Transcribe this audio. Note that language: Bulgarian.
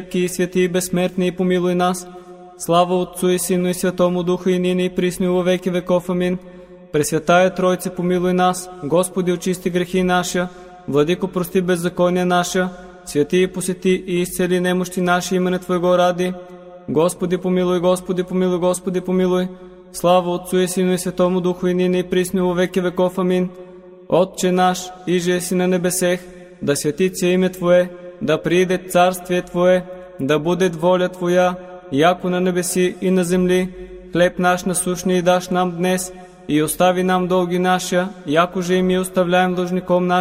и свети и безсмертни, помилуй нас. Слава Отцу и Сину и Святому Духу, и нине и присно и во веки веков. Амин. Пресвятая Тройце, помилуй нас. Господи, очисти грехи наши. Владико, прости беззакония наша. Свети и посети и изцели немощи наши имене Твоего ради. Господи, помилуй, Господи, помилуй, Господи, помилуй. Слава Отцу и Сину и Святому Духу, и нине и присно и во веки веков. Амин. Отче наш, иже си на небесех, да свети се име Твое, да прииде царствие Твое, да буде воля Твоя, яко на небеси и на земли. Хлеб наш насущний даш нам днес, и остави нам долги наша, яко же и ми оставляем должником нашим,